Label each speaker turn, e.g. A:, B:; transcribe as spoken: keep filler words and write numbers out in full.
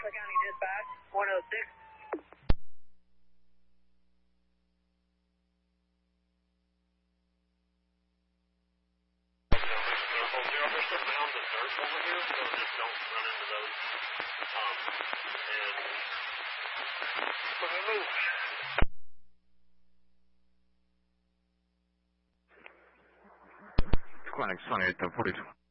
A: County Dispatch, one oh six.
B: There's some mounds of dirt over here, so just don't run into those. Um, and when we move.
C: Clinic twenty-eight to forty-two.